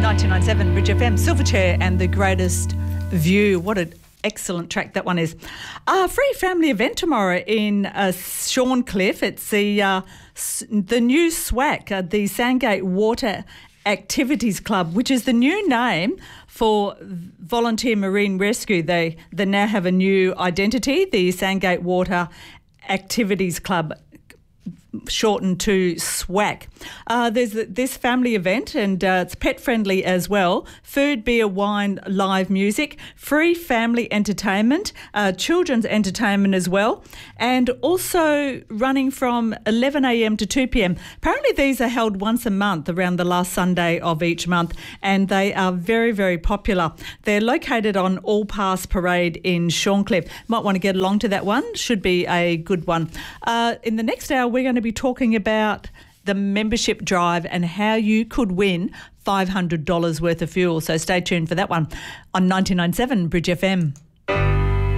99.7 Bridge FM, Silverchair and the Greatest View. What an excellent track that one is. Free family event tomorrow in Shorncliffe. It's the new SWAC, the Sandgate Water Activities Club, which is the new name for Volunteer Marine Rescue. They now have a new identity, the Sandgate Water Activities Club, shortened to SWAC. There's this family event and it's pet friendly as well. Food, beer, wine, live music, free family entertainment, children's entertainment as well, and also running from 11 a.m. to 2 p.m. Apparently these are held once a month around the last Sunday of each month, and they are very, very popular. They're located on All Pass Parade in Shorncliffe. Might want to get along to that one. Should be a good one. In the next hour, we're going to be talking about the membership drive and how you could win $500 worth of fuel. So stay tuned for that one on 99.7 Bridge FM.